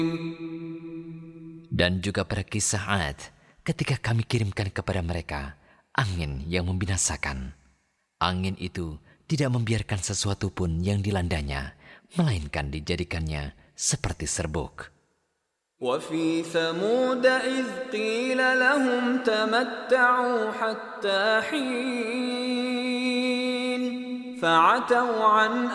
Dan juga pada kisah Ad, ketika kami kirimkan kepada mereka angin yang membinasakan. Angin itu tidak membiarkan sesuatu pun yang dilandanya, melainkan dijadikannya seperti serbuk. وفي ثمود إذ قيل لهم تمتعوا حتى حين فعتوا عن